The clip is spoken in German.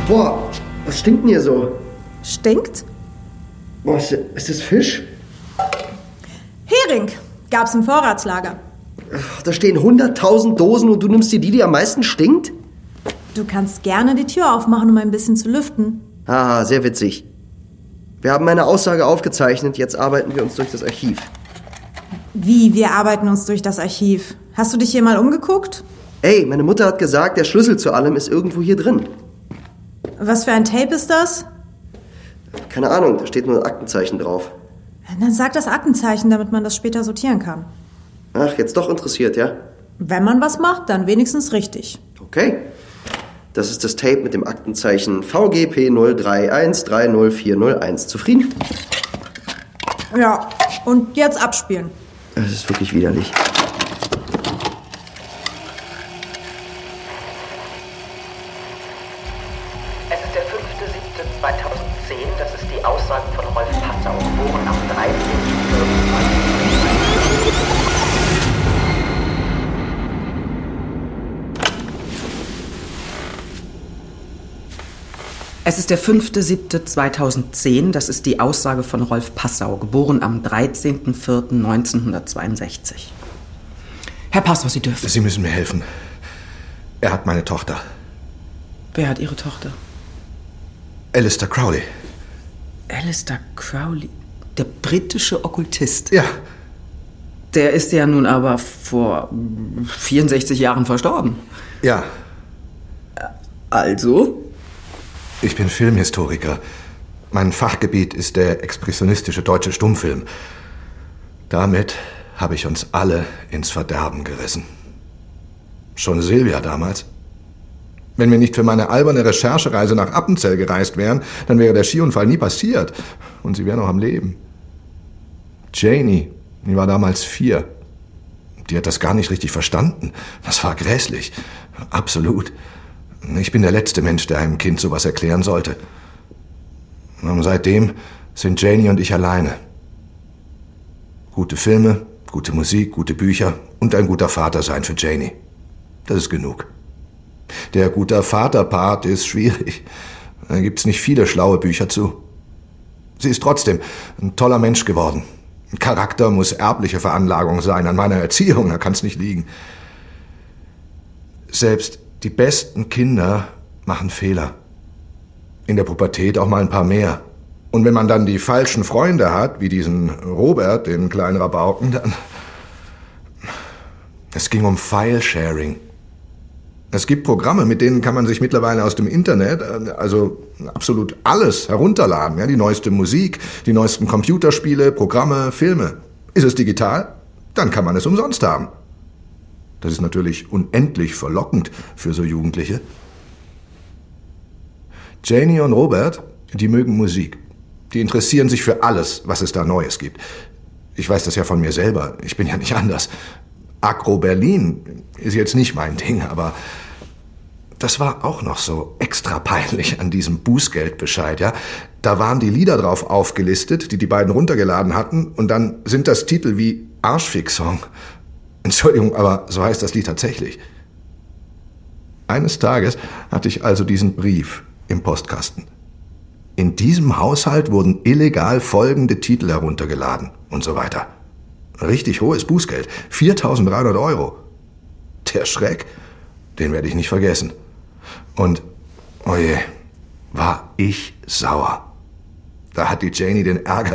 Boah, was stinkt denn hier so? Stinkt? Boah, ist das Fisch? Hering. Gab's im Vorratslager. Da stehen 100.000 Dosen und du nimmst dir die am meisten stinkt? Du kannst gerne die Tür aufmachen, um ein bisschen zu lüften. Ah, sehr witzig. Wir haben meine Aussage aufgezeichnet, jetzt arbeiten wir uns durch das Archiv. Wie, wir arbeiten uns durch das Archiv? Hast du dich hier mal umgeguckt? Ey, meine Mutter hat gesagt, der Schlüssel zu allem ist irgendwo hier drin. Was für ein Tape ist das? Keine Ahnung, da steht nur ein Aktenzeichen drauf. Dann sag das Aktenzeichen, damit man das später sortieren kann. Ach, jetzt doch interessiert, ja? Wenn man was macht, dann wenigstens richtig. Okay. Das ist das Tape mit dem Aktenzeichen VGP 03130401. Zufrieden? Ja, und jetzt abspielen. Das ist wirklich widerlich. Es ist der 5.7.2010, das ist die Aussage von Rolf Passau, geboren am 13. Es ist der 5.7.2010, das ist die Aussage von Rolf Passau, geboren am 13.04.1962. Herr Passau, Sie dürfen. Sie müssen mir helfen. Er hat meine Tochter. Wer hat Ihre Tochter? Alistair Crowley. Alistair Crowley, der britische Okkultist. Ja. Der ist ja nun aber vor 64 Jahren verstorben. Ja. Also? Ich bin Filmhistoriker. Mein Fachgebiet ist der expressionistische deutsche Stummfilm. Damit habe ich uns alle ins Verderben gerissen. Schon Silvia damals. Wenn wir nicht für meine alberne Recherchereise nach Appenzell gereist wären, dann wäre der Skiunfall nie passiert. Und sie wäre noch am Leben. Janie, die war damals 4. Die hat das gar nicht richtig verstanden. Das war grässlich. Absolut. Ich bin der letzte Mensch, der einem Kind sowas erklären sollte. Und seitdem sind Janie und ich alleine. Gute Filme, gute Musik, gute Bücher und ein guter Vater sein für Janie. Das ist genug. Der guter Vater-Part ist schwierig. Da gibt's nicht viele schlaue Bücher zu. Sie ist trotzdem ein toller Mensch geworden. Charakter muss erbliche Veranlagung sein. An meiner Erziehung, da kann's nicht liegen. Selbst die besten Kinder machen Fehler. In der Pubertät auch mal ein paar mehr. Und wenn man dann die falschen Freunde hat, wie diesen Robert, den kleinen Rabauken, dann... Es ging um File-Sharing. Es gibt Programme, mit denen kann man sich mittlerweile aus dem Internet, also absolut alles herunterladen. Ja, die neueste Musik, die neuesten Computerspiele, Programme, Filme. Ist es digital? Dann kann man es umsonst haben. Das ist natürlich unendlich verlockend für so Jugendliche. Janie und Robert, die mögen Musik. Die interessieren sich für alles, was es da Neues gibt. Ich weiß das ja von mir selber. Ich bin ja nicht anders. Agro Berlin ist jetzt nicht mein Ding, aber das war auch noch so extra peinlich an diesem Bußgeldbescheid, ja. Da waren die Lieder drauf aufgelistet, die die beiden runtergeladen hatten, und dann sind das Titel wie Arschfix-Song. Entschuldigung, aber so heißt das Lied tatsächlich. Eines Tages hatte ich also diesen Brief im Postkasten. In diesem Haushalt wurden illegal folgende Titel heruntergeladen und so weiter. Richtig hohes Bußgeld, 4.300 €. Der Schreck, den werde ich nicht vergessen. Und, oje, war ich sauer. Da hat die Janie den Ärger